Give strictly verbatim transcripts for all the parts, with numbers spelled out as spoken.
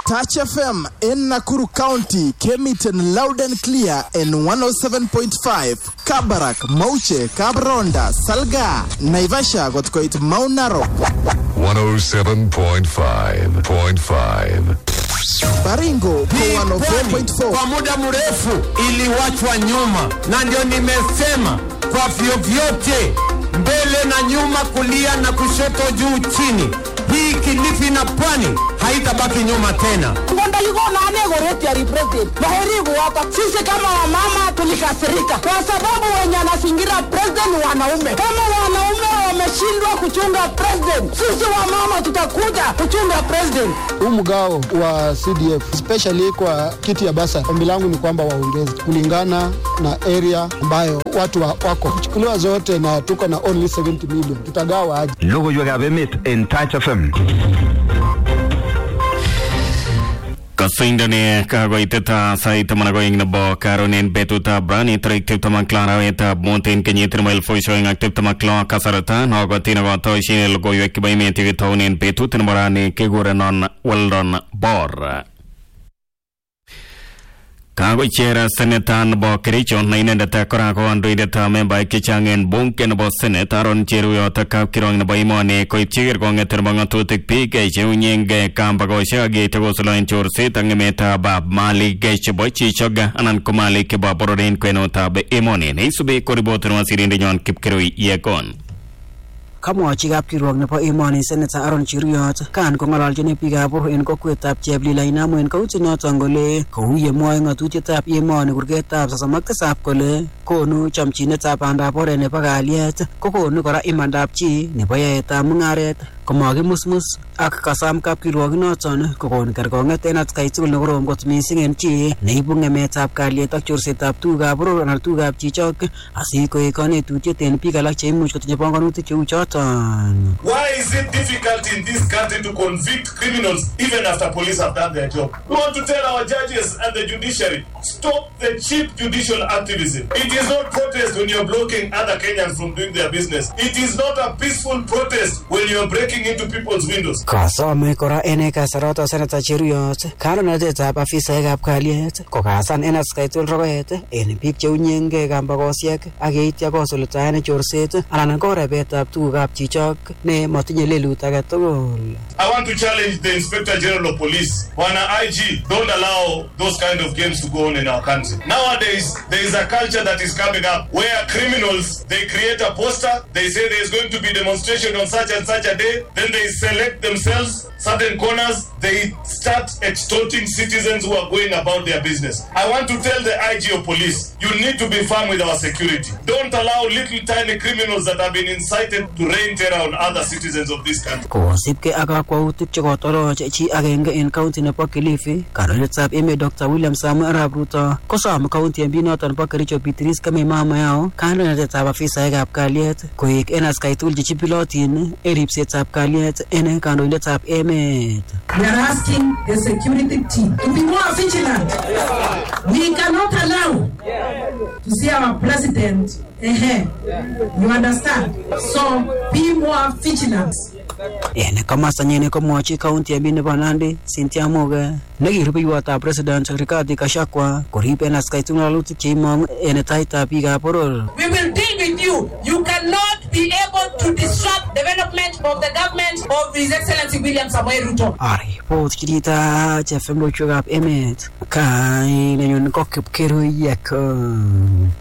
Touch F M in Nakuru County came it in loud and clear in one oh seven point five. Kabarak, Mauche, Kabronda, Salga, Naivasha got quite Mount Narok. one oh seven point five point five. Baringo one oh four point four. Kwa muda mrefu iliwachwa nyuma, na ndio nimesema kwa vyovyote, mbele na nyuma, kulia na kushoto, juu chini, hii Kilifi na Pwani haitabaki nyuma tena. Ngomba yuko na ane goreti ya president. Maheribu hapa. Sisi kama wamama tulikasirika kwa sababu wenye anasingira president wanaume. Kama wanaume wameshindwa kuchunga president, sisi wamama tutakuja kuchunga president. Umgao wa C D F especially kwa kiti ya basa, ombi langu ni kwamba waongeze kulingana na area ambayo watu wa, wako kuchukuliwa zote, na tuko na only seventy million. Tutagawa aje? Logo you have met in Touch F M. Kasindane kagoiteta saita managoing na bo karonin betuta brani trikte tama klara eta monten kenyetri mail foi showing active tama kla kasarata no gotina go to shine logo yeki bay menti vitonin betut morani kegure non weldon bor Kago chera senetan bo Kericho na inendeta korako andoideta memba kichangen bunken bo senate aron cheru yota kapkirong na baimone ko chigir ko ngeter banga tutik pike cheunyenge kamba go shagi tego sulain chorse tangemeta bab mali geche bo chichoga anan kumali ke ba boroden kweno tabe emone ne sube koribotro wasirinde nyon kipkiroi yekon Kamwachi kapkirwok nebo emoni Senator Aaron Cheruiyot kan kong'ololjin biikab boror en kokwetab Cheplila Inamu en kaunti noton kole kou ye mwoe ng'atutietab emoni kurgetab sosom ak tisab kole konu chomchinetab bandab oret nebo kalyet, kokonu kora imandab chi nebo yaetab mung'aret, komakimusmus ak kasam kapkirwok noton kokon kerkong'et en atkai tugul nekorom kot missing en chi neibu ng'emetab kalyet ak chorsetab tugukab boror anan tugukab chichok asikoek kanetutiet en biik alak cheimuch kotinye panganutik cheu choton. Why is it difficult in this country to convict criminals even after police have done their job? We want to tell our judges and the judiciary, stop the cheap judicial activism. It is not protest when you're blocking other Kenyans from doing their business. It is not a peaceful protest when you're breaking into people's windows. Kasome kora ene kasarata Senator Cheruiyot kandoinatetab afisaekab kalyet kokasan en atkai tugul rokoet en biik cheunyenge kambakosiek ak yeitya kosuldaen chorset anan ko rebetab tugukab chichok ne matinye lelut age tugul. I want to challenge the Inspector General of Police, Wana I G, don't allow those kind of games to go on in our country. Nowadays, there is a culture that is coming up where criminals, they create a poster, they say there is going to be demonstration on such and such a day, then they select themselves certain corners, they start extorting citizens who are going about their business. I want to tell the I G of police, you need to be firm with our security. Don't allow little tiny criminals that have been incited to rain terror on other citizens of this country. Kosipke ak akwautik chekotoroch chi agenge en county nebo Kilifi, kandoindetab emet Doctor William Samuel Arap Ruto kosom county M P noton nebo Kericho Beatrice Kame mama yao kandoindetab afisaekab kalyet koek en askai tugul chechibilotin en ripsetab kalyet en kandoindetab emet. We are asking the security team to be more vigilant. We cannot allow to see our president ahead. You understand? So be more vigilant. Ene komasta nyene komwachi county M P nebo Nandi Cynthia Muge nekirubeiwotab president Rigathi Gachagua korib en askai tugul ng'alalutik cheimong en taitab biikab boror. We will deal with you. You cannot be able to disrupt development of the government of His Excellency William Samoei Ruto. Aripot kirita F M lochwekab emet kai nenyon ko Kipkirui Yekon.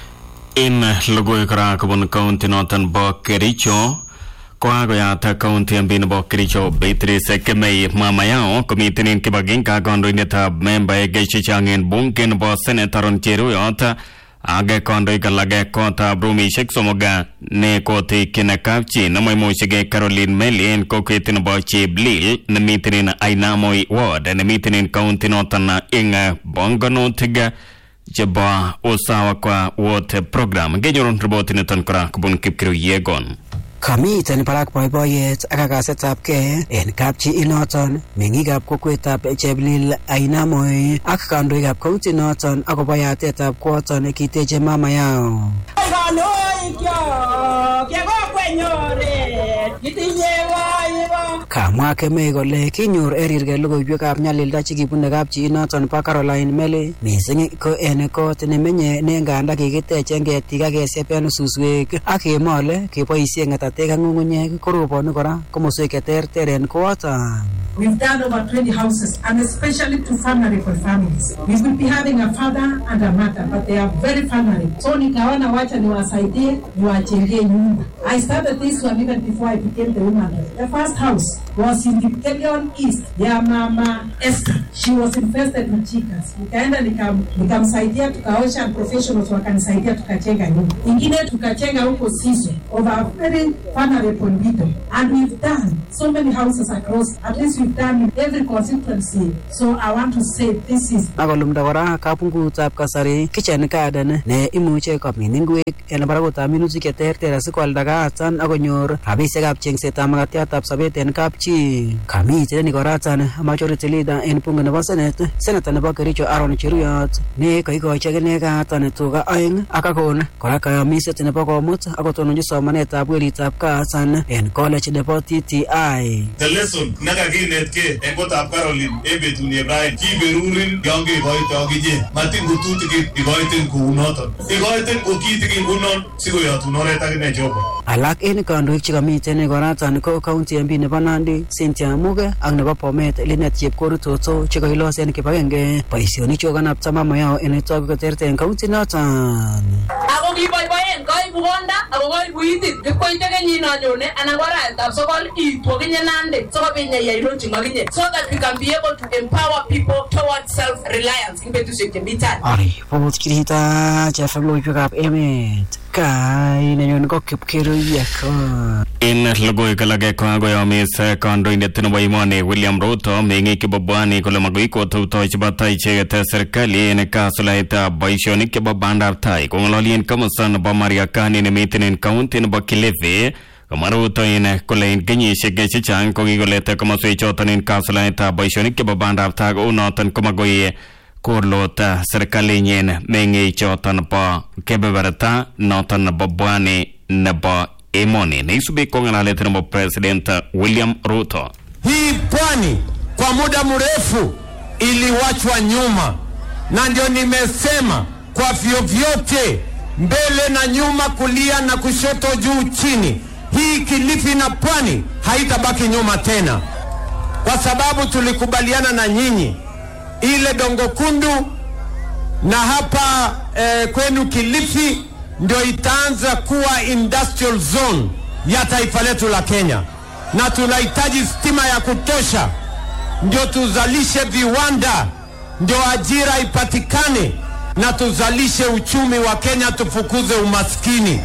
In logoi kora kobun county noton bo Kericho kwa goyata county M P nebo Kericho Beatrice Kame mama yao komiten kibagin ka kandoindetab memba egechi changen bunken bo Senator Aaron Cheruiyot age kondo ikalage kota brumishek somoga ne kote kina kapchi na moimushige Caroline Melin koketin bo Cheplila na mitinin Ainamoi ward na mitinin county notan inga bongonotiga jeba usawa kwa wote program genyorun riboti niton kora kubun Kipkirui Yegon. Kamiten parak boiboiyet ak kakasetab ke en kapchi inoton meng'ikab kokwetab Cheplila Ainamoi ak kandoikab county noton akobo yatetab kwoton kiteche mama yao. kamwa Kemei kole kinyor erirge logoiywekab nyalilda chekibune kapchi noton bo Caroline Meli mising ko en kot nemenye ne nganda kikitech en ketik ak keseben suswek ak kemole keboisie ngatatek ak ng'ung'unyek koroboni kora komoswek cheterter en koaton. We've done over twenty houses, and especially to vulnerable families. We will be having a father and a mother, but they are very vulnerable. So nikaona wacha niwasaidie, niwajengee nyumba. I started this one even before I became the woman. The first house was in Dipkelion East, ya Mama Esther. She was infested with chicas. Nikaenda nikam, nikamsaidia, tukaosha, professionals wakanisaidia, tukajenga nyumba. Ingine tukajenga huko Siso, over a very vulnerable widow. And we've done so many houses across, at least we've done in every constituency. So I want to say this is akolumda kora kapungutab kasari kitchen garden ne imuche komin ingwek en barakutab minutik cheterter asikwalda kaatan akonyor rabisiekab chengsetab makatiatab sobet en kapchi. Kamiten koratan majority leader en bunge nebo Senate, Senator nebo Kericho Aaron Cheruyot ne koikochi akine kaatan tuga aeng akakon kora kayamiset nebo komut akotononji somanetab weritab kaatan en college nebo T T I. The lesson nakakinetke en kotab Caroline ebetun Ibrahim kiberurin yonge ikoite akije matin kututikik ikoiten kounoton ikoiten kokitikin kunon sikoyotun oret akine Jehova. Alak en kandoik chekamiten koratan ko county M P nebo Nandi Cynthia Muge ak nebo Bomet Linet Chepkorir Toto chekailos en kibagenge boisionik chokanapta mama yao en togu koterter en county noton. Ako kiboiboen koibukonda ako koibuitit kikoite kenyino nyone anan ko arawetab sokol itwo kinye Nandi sikobit nyeyai launching makinye so that we can be able to empower people towards self-reliance in betusiek chemi tai. Ari, pobot kirita chefem loiywekab emet. Kai nenyon ko Kipkiruyek. In logoiwek alak kokakoyomis kandoindet nebo emoni William Ruto meng'ik chebo Pwani kole magoi kotutoi chebo tai icheket serikali en kasuldaetab boisionik chebo bandab tai kong'ololien komosta nebo Mariakani nemiten en county nebo Kilifi. Kamwa Ruto in kole en kenyisiek chechang kokikolete komoswek choton en kasuldaetab boisionik chebo bandab tai kounoton komagoi korlota serikalinyin meng'ik choton bo kebeberta noton nebo Pwani nebo emoni neisubi kong'alalet nebo President William Ruto. Hii Pwani kwa muda mrefu iliwachwa nyuma, na ndio nimesema kwa vyovyote, mbele na nyuma, kulia na kushoto, juu chini, hii Kilifi na Pwani haitabaki nyuma tena, kwa sababu tulikubaliana na nyinyi ile Dongo Kundu na hapa eh, kwenu Kilifi ndio itaanza kuwa industrial zone ya taifa letu la Kenya, na tunahitaji stima ya kutosha ndio tuzalishe viwanda, ndio ajira ipatikane na tuzalishe uchumi wa Kenya, tufukuze umaskini.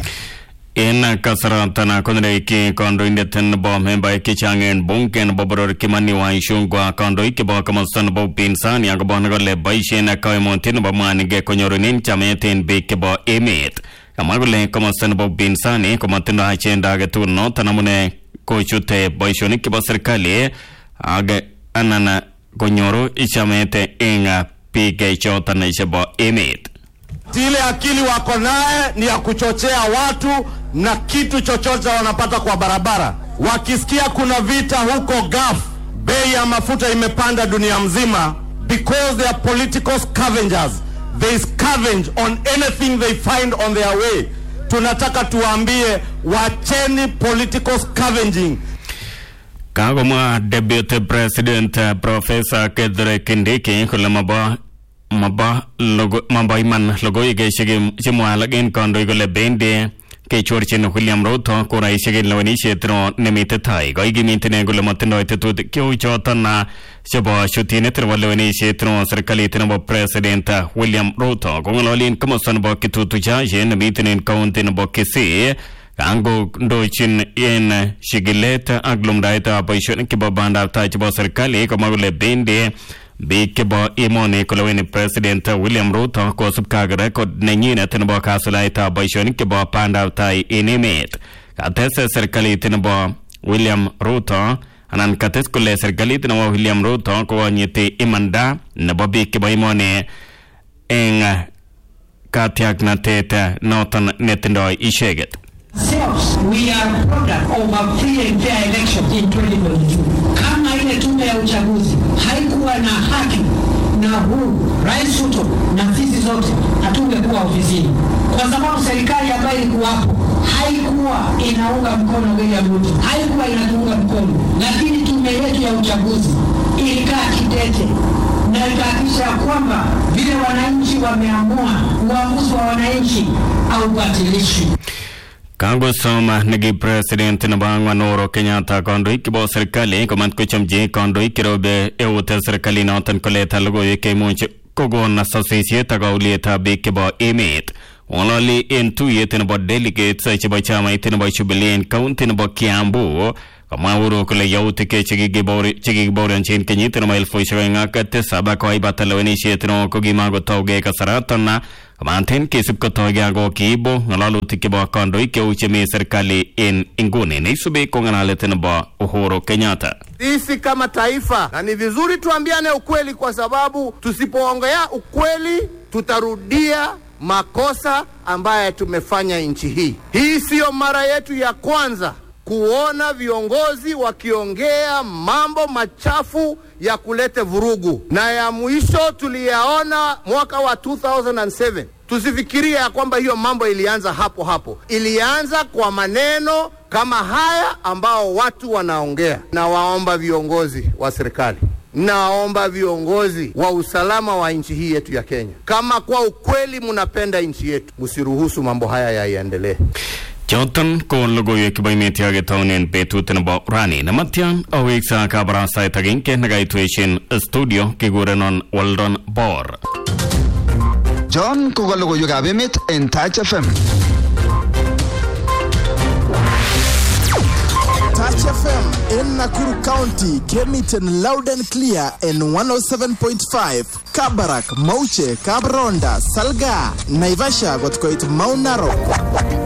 In kasaratan konreki kandoindet nebo member kichang'en bunge nebo boror Kimani Waishungwa kandoik chebo komosta nebo upinzani akobon kole boisien kaimutyet nebo mwanik konyorunen chamet en biik chebo emet. Kamwa kole komosta nebo upinzani komatindoi agenda agetugul noton amune kochute boisionik chebo serikali ak anan konyoru chamet en biik choton chebo emet. Ile akili wako naye ni ya kuchochea watu na kitu chochote wanapata kwa barabara. Wakisikia kuna vita huko Gulf, bei ya mafuta imepanda dunia mzima because they are political scavengers. They scavenge on anything they find on their way. Tunataka tuambie wacheni political scavenging. Kagomwa Deputy President Professor Kithure Kindiki kole maba maba logo maba iman logoiwek chemwalak en kandoik kole bende kechorchin William Ruto kuraisiek en lewenisiet nemite tai kaikimiten kole matindoi tetutik cheu choton chebo shutinet nebo lewenisiet serikalit nebo President William Ruto kong'ololien komosta nebo Kitutuchaye nemiten en county nebo Kisii kango ndochin en shigilet ak lumdaetab boisionik chebo bandab tai chebo serikali komwa kole bende biik chebo emoni koleweni President William Ruto kosubkei ak rekod nenyinet nebo kasuldaetab boisionik chebo bandab tai en emet. Kates serikalit nebo William Ruto anan kates kole serikalit nebo William Ruto kokonyiti imanda nebo biik chebo emoni eng katiaknatet noton netindoi icheket. We are a product of a free and fair election in twenty twenty-two. Kama ile tume ya uchaguzi haikuwa na haki na huru, Rais Ruto na sisi zote hatungekuwa ofisini, kwa sababu serikali ambayo ilikuwa hapo haikuwa inaunga mkono William Ruto, haikuwa inatunga mkono, lakini tume yetu ya uchaguzi ilikaa kidete na ikahakikisha kwamba vile wananchi wameamua, uamuzi wa wananchi haubatilishwi. Kango soma nigi president na bangwa Noro Kenyatta kondoi kibo serikali komand kuchamji kondoi kirobe eute serikali na otan koleta logo yeke munch kogo na sasisieta gaulieta be kibo emet walali in two yet in about delegates such by chama itin about Jubilee county in about Kiambu kama uro kule yaute ke chigi gibori chigi gibori anchin kenyit na mail foisha ngakate saba kwa ibatalo ni shetno kogi mago tauge kasaratana Kamantin kisip kotoge ago kiibo ngalalu tikibo kondoi ke uchemi serikali in inguni ni subi konganalete naba Uhuru Kenyatta. Sisi kama taifa na ni vizuri tuambiane ukweli, kwa sababu tusipoongea ukweli tutarudia makosa ambaye tumefanya nchi hii. Hii sio mara yetu ya kwanza kuona viongozi wakiongea mambo machafu ya kulete vurugu, na ya mwisho tuliyaona mwaka wa two thousand seven. Tusifikiria ya kwamba hiyo mambo ilianza hapo hapo. Ilianza kwa maneno kama haya ambao watu wanaongea. Na waomba viongozi wa serikali, naomba viongozi wa usalama wa nchi hii yetu ya Kenya, kama kwa ukweli mnapenda nchi yetu, msiruhusu mambo haya yaendelee. Jotan ko logo ye kibai metiage taunen petut na ba rani na matyan aweksa ka barasa tagin ke nagaituation studio kigurenon Waldon Bor John ko logo yo gabemet en Touch F M. Touch F M in Nakuru County came it in loud and clear in one oh seven point five. Kabarak, Mauche, Kabronda, Salga, Naivasha got quite Mount Narok.